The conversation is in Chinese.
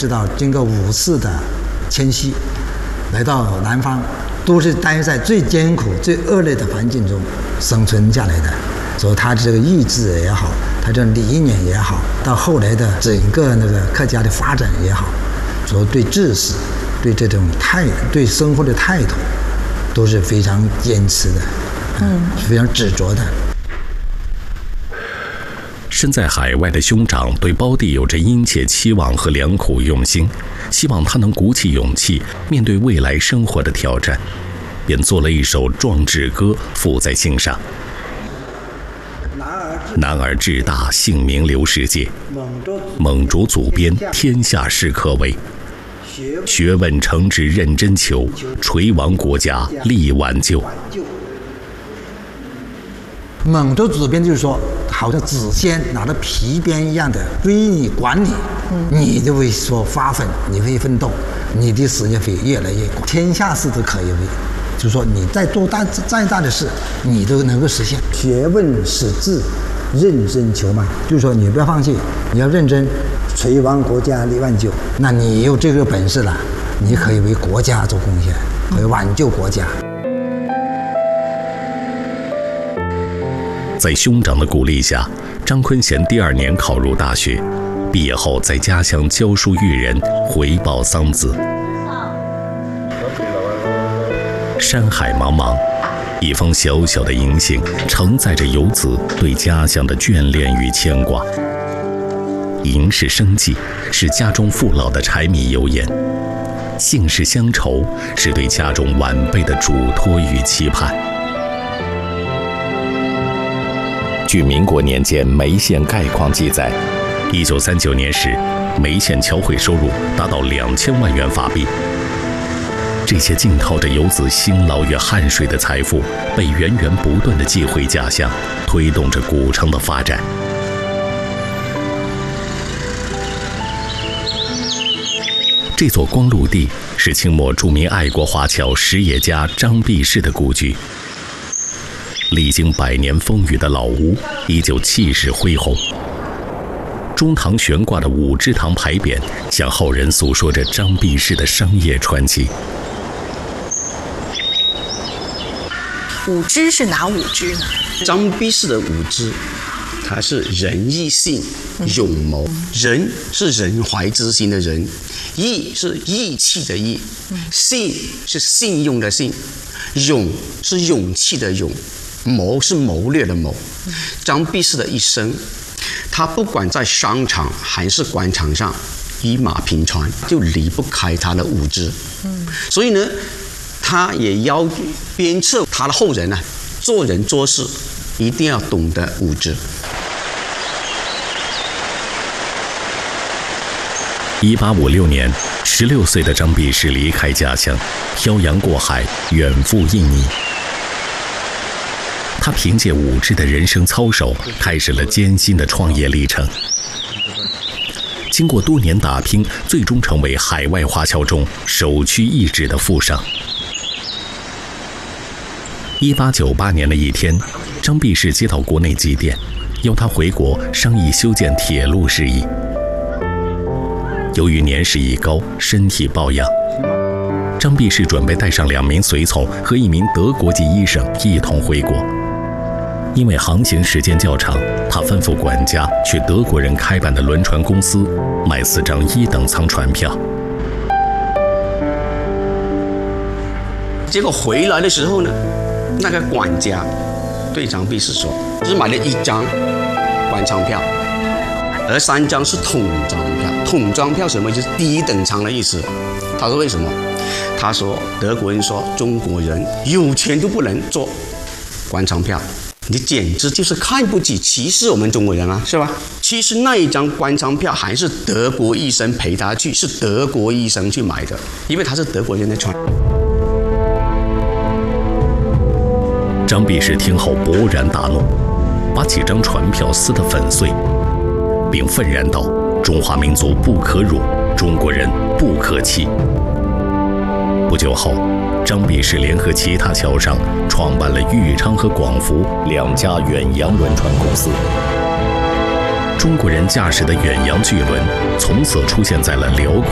知道，经过5次的迁徙，来到南方，都是待在最艰苦、最恶劣的环境中生存下来的。所以他这个意志也好，他这理念也好，到后来的整个那个客家的发展也好，所以对知识、对这种对生活的态度，都是非常坚持的，非常执着的。 身在海外的兄长对胞弟有着殷切期望和良苦用心，希望他能鼓起勇气面对未来生活的挑战，便做了一首壮志歌附在心上。男儿志大，姓名留世界，猛逐祖编，天下事可为。学问诚挚认真求，垂亡国家力挽救。 猛逐祖编就是说，好像祖先拿着皮鞭一样的追你管你，你就会说发奋，你会奋斗，你的事业会越来越广，天下事都可以为。就是说你在做再大的事，你都能够实现。学问识字，认真求嘛，就是说你不要放弃，你要认真，垂亡国家力挽救。那你有这个本事了，你可以为国家做贡献，可以挽救国家。 在兄长的鼓励下，张坤贤第2年考入大学，毕业后在家乡教书育人，回报桑梓。山海茫茫，一封小小的银信，承载着游子对家乡的眷恋与牵挂。银是生计，是家中父老的柴米油盐；信是乡愁，是对家中晚辈的嘱托与期盼。据民国年间梅县概况记载，1939年时，梅县侨汇收入达到2000万元法币。这些浸透着游子辛劳与汗水的财富，被源源不断地寄回家乡，推动着古城的发展。这座光禄地是清末著名爱国华侨实业家张弼士的故居。历经100年风雨的老屋依旧气势恢宏，中堂悬挂的五支堂牌匾向后人诉说着张弼士的商业传奇。 五支是哪5支呢？ 张弼士的5支，他是仁义信勇谋。仁是仁怀之心的仁，义是义气的义，信是信用的信，勇是勇气的勇，谋是谋略的谋。张弼士的一生，他不管在商场还是官场上，一马平川，就离不开他的5支。所以呢，他也要鞭策他的后人啊，做人做事一定要懂得5支。 1856年，16岁的张弼士离开家乡，漂洋过海，远赴印尼。他凭借5支的人生操守，开始了艰辛的创业历程。经过多年打拼，最终成为海外华侨中首屈一指的富商。1898年的一天，张弼士接到国内急电，邀他回国商议修建铁路事宜。由于年事已高，身体抱恙，张弼士准备带上2名随从和1名德国籍医生一同回国。因为航行时间较长，他吩咐管家去德国人开办的轮船公司买4张1等舱船票。 结果回来的时候呢，那个管家对张弼士说，只买了1张官舱票，而3张是统装票。统装票什么？就是第1等舱的意思。他说为什么？他说德国人说中国人有钱都不能坐官舱票，你简直就是看不起、歧视我们中国人啊，是吧？其实那一张官舱票还是德国医生陪他去，是德国医生去买的，因为他是德国人的船。 张弼士听后勃然大怒，把几张船票撕得粉碎，并愤然道：“中华民族不可辱，中国人不可欺。”不久后，张弼士联合其他侨商创办了豫昌和广福2家远洋轮船公司。中国人驾驶的远洋巨轮从此出现在了辽阔